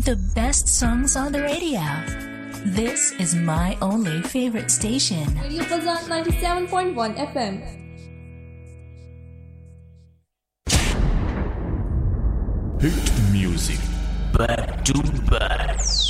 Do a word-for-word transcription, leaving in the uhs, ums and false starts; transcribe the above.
The best songs on the radio. This is my only favorite station. Radio Fazan ninety-seven point one F M. Hit music back to back.